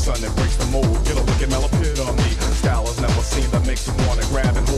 son that breaks the mold. Get a look at Mel epitome. Style is never seen that makes you wanna grab and hold